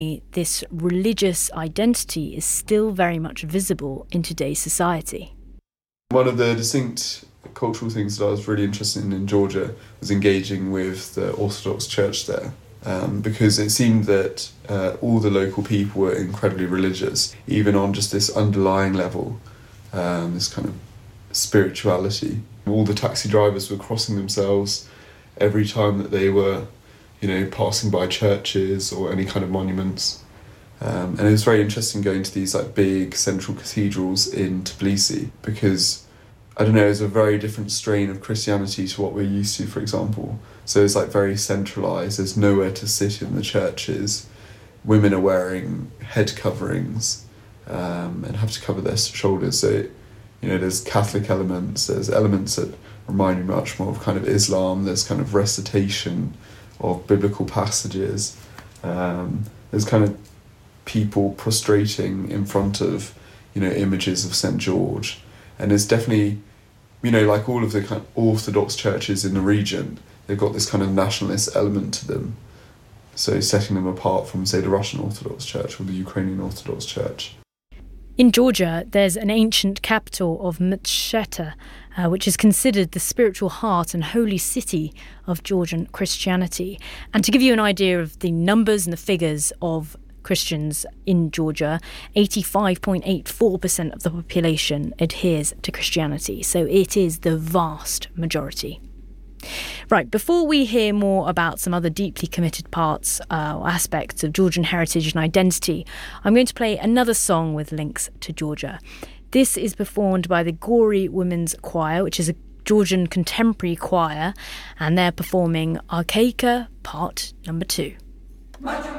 this religious identity is still very much visible in today's society. One of the distinct cultural things that I was really interested in Georgia was engaging with the Orthodox Church there, because it seemed that all the local people were incredibly religious, even on just this underlying level, this kind of spirituality. All the taxi drivers were crossing themselves every time that they were, passing by churches or any kind of monuments. And it was very interesting going to these big central cathedrals in Tbilisi, because it's a very different strain of Christianity to what we're used to, for example. So it's very centralised, there's nowhere to sit in the churches. Women are wearing head coverings and have to cover their shoulders. So, there's Catholic elements, there's elements that remind me much more of kind of Islam, there's kind of recitation of biblical passages. There's kind of people prostrating in front of, images of St. George. And it's definitely, like all of the kind of Orthodox churches in the region, they've got this kind of nationalist element to them. So setting them apart from, say, the Russian Orthodox Church or the Ukrainian Orthodox Church. In Georgia, there's an ancient capital of Mtsheta, which is considered the spiritual heart and holy city of Georgian Christianity. And to give you an idea of the numbers and the figures of Christians in Georgia, 85.84% of the population adheres to Christianity. So it is the vast majority. Right, before we hear more about some other deeply committed parts or aspects of Georgian heritage and identity, I'm going to play another song with links to Georgia. This is performed by the Gori Women's Choir, which is a Georgian contemporary choir, and they're performing Archaika Part Number 2.